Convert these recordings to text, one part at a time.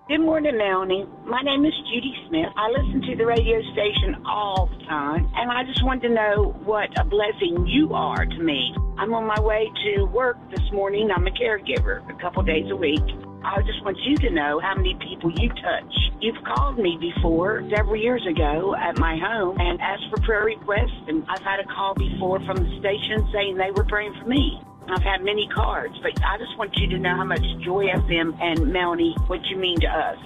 Good morning, Melanie. My name is Judy Smith. I listen to the radio station all the time, and I just wanted to know what a blessing you are to me. I'm on my way to work this morning. I'm a caregiver a couple days a week. I just want you to know how many people you touch. You've called me before, several years ago, at my home and asked for prayer requests, and I've had a call before from the station saying they were praying for me. I've had many cards, but I just want you to know how much Joy FM and Melanie, what you mean to us.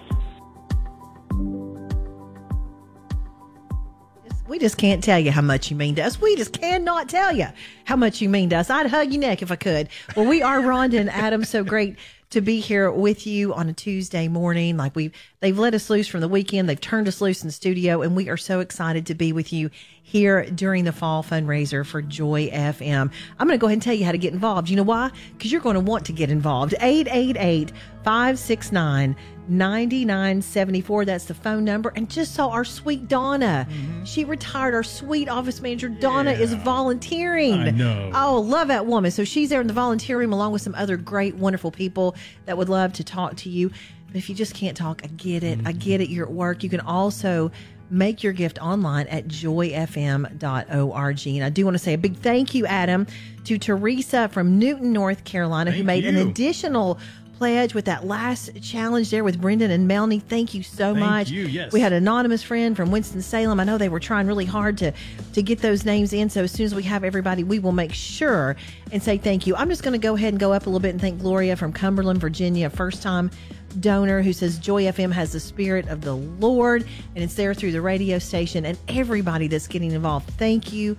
We just can't tell you how much you mean to us. We just cannot tell you how much you mean to us. I'd hug your neck if I could. Well, we are Rhonda and Adam. So great to be here with you on a Tuesday morning. They've let us loose from the weekend. They've turned us loose in the studio, and we are so excited to be with you here during the fall fundraiser for Joy FM. I'm going to go ahead and tell you how to get involved. You know why? Because you're going to want to get involved. 888-569-9974. That's the phone number. And just saw our sweet Donna. Mm-hmm. She retired. Our sweet office manager, Donna, is volunteering. I know. Oh, love that woman. So she's there in the volunteer room along with some other great, wonderful people that would love to talk to you. But if you just can't talk, I get it. I get it. You're at work. You can also make your gift online at joyfm.org. And I do want to say a big thank you, Adam, to Teresa from Newton, North Carolina, who made an additional pledge with that last challenge there with Brendan and Melanie. Thank you so much. Thank you, yes. We had an anonymous friend from Winston-Salem. I know they were trying really hard to get those names in. So as soon as we have everybody, we will make sure and say thank you. I'm just going to go ahead and go up a little bit and thank Gloria from Cumberland, Virginia, first-time donor, who says Joy FM has the Spirit of the Lord, and it's there through the radio station, and everybody that's getting involved. Thank you,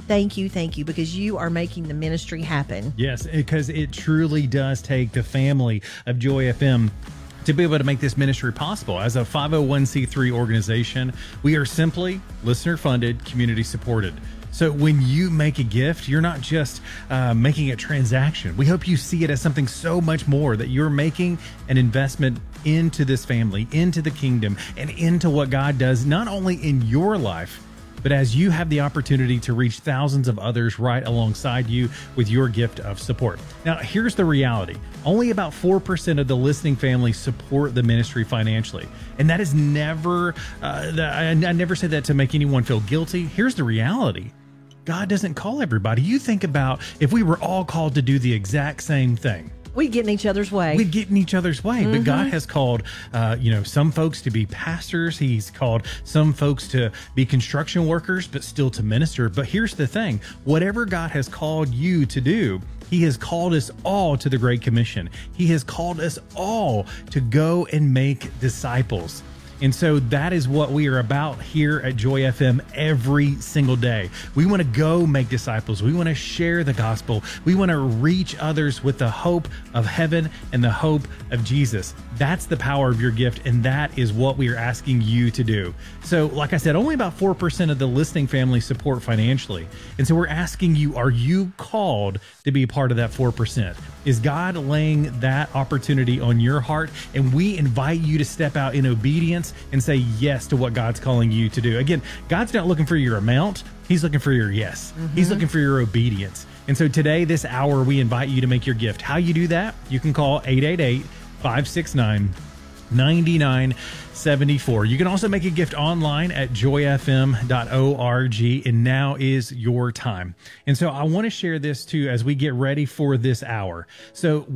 because you are making the ministry happen. Yes, because it truly does take the family of Joy FM to be able to make this ministry possible. As a 501c3 organization, we are simply listener-funded, community-supported. So when you make a gift, you're not just making a transaction. We hope you see it as something so much more, that you're making an investment into this family, into the kingdom, and into what God does, not only in your life, but as you have the opportunity to reach thousands of others right alongside you with your gift of support. Now, here's the reality. Only about 4% of the listening family support the ministry financially. And that is never, I never say that to make anyone feel guilty. Here's the reality. God doesn't call everybody. You think about if we were all called to do the exact same thing. We'd get in each other's way. We'd get in each other's way. Mm-hmm. But God has called, some folks to be pastors. He's called some folks to be construction workers, but still to minister. But here's the thing. Whatever God has called you to do, He has called us all to the Great Commission. He has called us all to go and make disciples. And so that is what we are about here at Joy FM every single day. We want to go make disciples. We want to share the gospel. We want to reach others with the hope of heaven and the hope of Jesus. That's the power of your gift, and that is what we are asking you to do. So, like I said, only about 4% of the listening family support financially. And so we're asking you, are you called to be a part of that 4%? Is God laying that opportunity on your heart? And we invite you to step out in obedience and say yes to what God's calling you to do. Again, God's not looking for your amount. He's looking for your yes. Mm-hmm. He's looking for your obedience. And so today, this hour, we invite you to make your gift. How you do that? You can call 888-569-9974. You can also make a gift online at joyfm.org. And now is your time. And so I want to share this too as we get ready for this hour. So